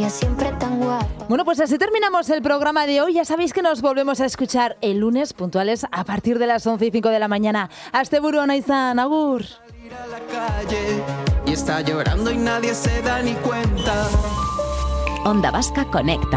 ella siempre tan guapa. Bueno, pues así terminamos el programa de hoy. Ya sabéis que nos volvemos a escuchar el lunes puntuales a partir de las 11:05 de la mañana. Asteburu ona izan, agur. A la calle y está llorando y nadie se da ni cuenta. Onda Vasca Conecta.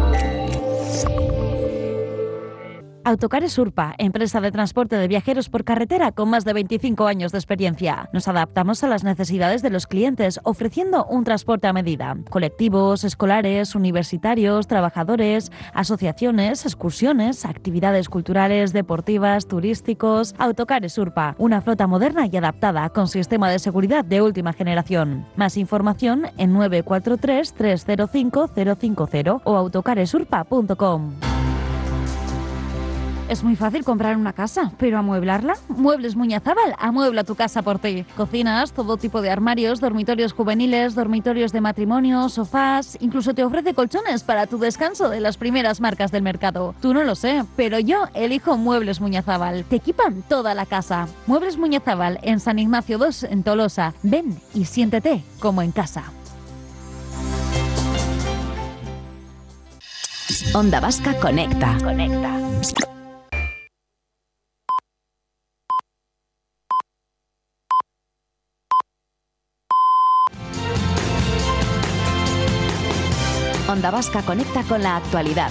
Autocares Urpa, empresa de transporte de viajeros por carretera con más de 25 años de experiencia. Nos adaptamos a las necesidades de los clientes, ofreciendo un transporte a medida. Colectivos, escolares, universitarios, trabajadores, asociaciones, excursiones, actividades culturales, deportivas, turísticos. Autocares Urpa, una flota moderna y adaptada con sistema de seguridad de última generación. Más información en 943 305 050 o autocaresurpa.com. Es muy fácil comprar una casa, pero ¿amueblarla? Muebles Muñazábal amuebla tu casa por ti. Cocinas, todo tipo de armarios, dormitorios juveniles, dormitorios de matrimonio, sofás, incluso te ofrece colchones para tu descanso de las primeras marcas del mercado. Tú no lo sé, pero yo elijo Muebles Muñazábal. Te equipan toda la casa. Muebles Muñazábal en San Ignacio 2 en Tolosa. Ven y siéntete como en casa. Onda Vasca Conecta. Onda Vasca conecta con la actualidad.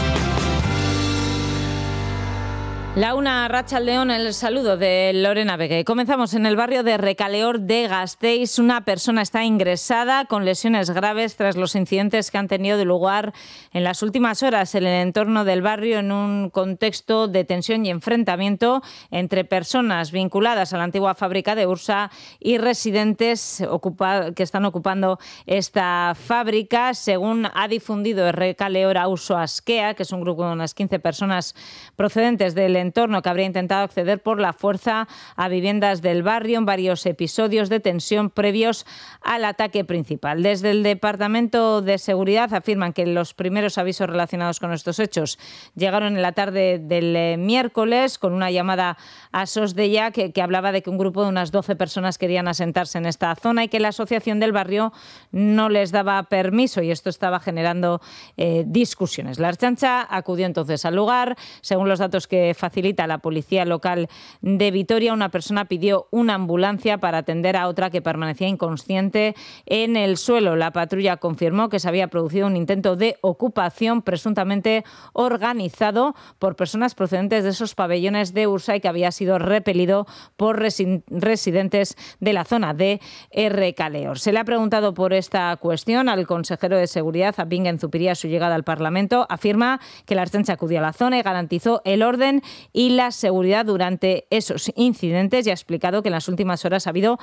Launa Arratsaldeon, el saludo de Lorena Begue. Comenzamos en el barrio de Recaleor de Gasteiz. Una persona está ingresada con lesiones graves tras los incidentes que han tenido lugar en las últimas horas en el entorno del barrio, en un contexto de tensión y enfrentamiento entre personas vinculadas a la antigua fábrica de Ursa y residentes que están ocupando esta fábrica. Según ha difundido Recaleor Auzo Askea, que es un grupo de unas 15 personas procedentes del entorno que habría intentado acceder por la fuerza a viviendas del barrio en varios episodios de tensión previos al ataque principal. Desde el Departamento de Seguridad afirman que los primeros avisos relacionados con estos hechos llegaron en la tarde del miércoles con una llamada a SOS Deiak que hablaba de que un grupo de unas 12 personas querían asentarse en esta zona y que la asociación del barrio no les daba permiso, y esto estaba generando discusiones. La Ertzaintza acudió entonces al lugar. Según los datos que facilita la policía local de Vitoria, una persona pidió una ambulancia para atender a otra que permanecía inconsciente en el suelo. La patrulla confirmó que se había producido un intento de ocupación presuntamente organizado por personas procedentes de esos pabellones de Ursa y que había sido repelido por residentes de la zona de Recaleor. Se le ha preguntado por esta cuestión al consejero de Seguridad, a Bingen Zupiria, a su llegada al Parlamento. Afirma que la Ertzaintza acudió a la zona y garantizó el orden y la seguridad durante esos incidentes, y ha explicado que en las últimas horas ha habido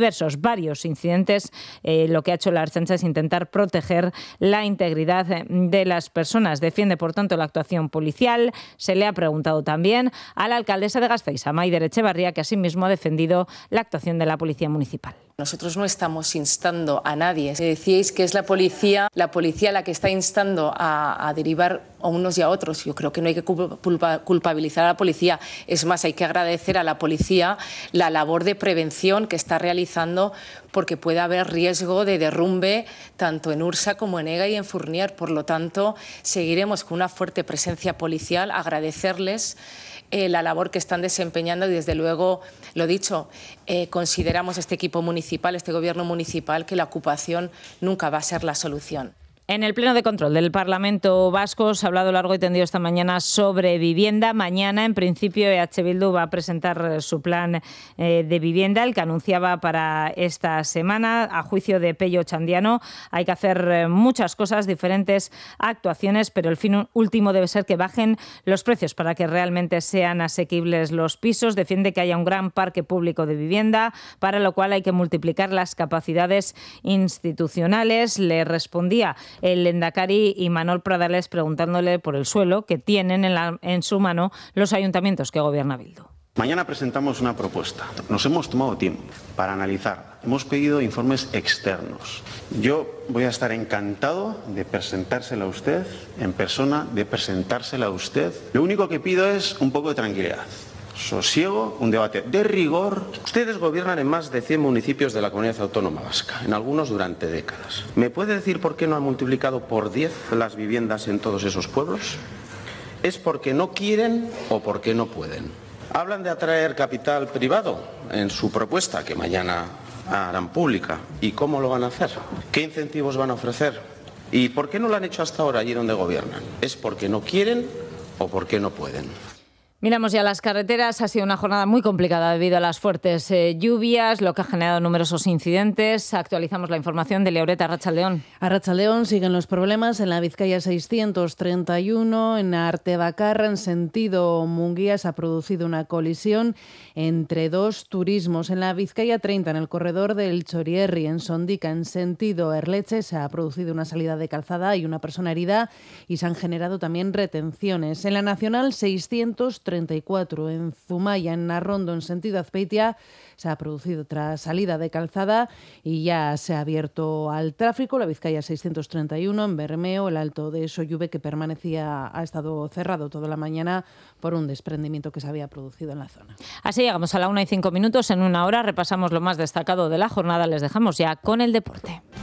varios incidentes. Lo que ha hecho la Ertzaintza es intentar proteger la integridad de las personas. Defiende, por tanto, la actuación policial. Se le ha preguntado también a la alcaldesa de Gasteiz, a Maider Etxebarria, que asimismo ha defendido la actuación de la policía municipal. Nosotros no estamos instando a nadie. Decíais que es la policía la que está instando a derivar a unos y a otros. Yo creo que no hay que culpabilizar a la policía. Es más, hay que agradecer a la policía la labor de prevención que está realizando, porque puede haber riesgo de derrumbe tanto en Ursa como en Ega y en Fournier. Por lo tanto, seguiremos con una fuerte presencia policial. Agradecerles la labor que están desempeñando y, desde luego, lo dicho, consideramos este equipo municipal, este gobierno municipal, que la ocupación nunca va a ser la solución. En el Pleno de Control del Parlamento Vasco se ha hablado largo y tendido esta mañana sobre vivienda. Mañana, en principio, EH Bildu va a presentar su plan de vivienda, el que anunciaba para esta semana. A juicio de Pello Chandiano, hay que hacer muchas cosas, diferentes actuaciones, pero el fin último debe ser que bajen los precios para que realmente sean asequibles los pisos. Defiende que haya un gran parque público de vivienda, para lo cual hay que multiplicar las capacidades institucionales. Le respondía el Lehendakari Imanol Pradales preguntándole por el suelo que tienen en su mano los ayuntamientos que gobierna Bildu. Mañana presentamos una propuesta. Nos hemos tomado tiempo para analizar. Hemos pedido informes externos. Yo voy a estar encantado de presentársela a usted en persona, de presentársela a usted. Lo único que pido es un poco de tranquilidad. sosiego, un debate de rigor. Ustedes gobiernan en más de 100 municipios de la Comunidad Autónoma Vasca, en algunos durante décadas. ¿Me puede decir por qué no han multiplicado por 10 las viviendas en todos esos pueblos? ¿Es porque no quieren o porque no pueden? Hablan de atraer capital privado en su propuesta, que mañana harán pública. ¿Y cómo lo van a hacer? ¿Qué incentivos van a ofrecer? ¿Y por qué no lo han hecho hasta ahora allí donde gobiernan? ¿Es porque no quieren o porque no pueden? Miramos ya las carreteras. Ha sido una jornada muy complicada debido a las fuertes lluvias, lo que ha generado numerosos incidentes. Actualizamos la información de Leoreta. Arratsaldeon. Arratsaldeon, siguen los problemas en la Vizcaya 631, en Artebacarra, en sentido Munguía, se ha producido una colisión entre dos turismos. En la Vizcaya 30, en el corredor del Chorierri, en Sondica, en sentido Erleche, se ha producido una salida de calzada y una persona herida y se han generado también retenciones. En la Nacional 634, en Zumaya, en Narrondo, en sentido Azpeitia, se ha producido otra salida de calzada y ya se ha abierto al tráfico. La Vizcaya 631, en Bermeo, el Alto de Soyube, que ha estado cerrado toda la mañana por un desprendimiento que se había producido en la zona. Así llegamos a la 1:05. En una hora repasamos lo más destacado de la jornada. Les dejamos ya con el deporte.